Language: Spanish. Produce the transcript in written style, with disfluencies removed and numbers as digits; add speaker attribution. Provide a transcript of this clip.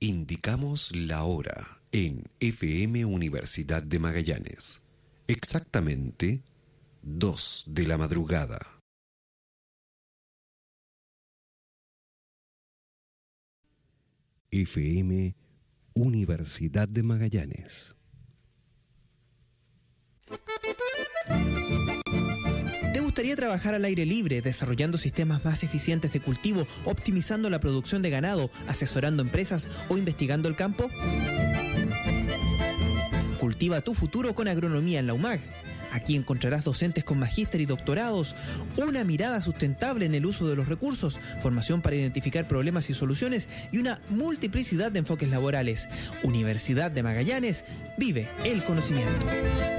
Speaker 1: Indicamos la hora en FM Universidad de Magallanes. Exactamente 2 de la madrugada. FM Universidad de Magallanes.
Speaker 2: ¿Te gustaría trabajar al aire libre, desarrollando sistemas más eficientes de cultivo, optimizando la producción de ganado, asesorando empresas o investigando el campo? Cultiva tu futuro con agronomía en la UMAG. Aquí encontrarás docentes con magíster y doctorados, una mirada sustentable en el uso de los recursos, formación para identificar problemas y soluciones y una multiplicidad de enfoques laborales. Universidad de Magallanes, vive el conocimiento.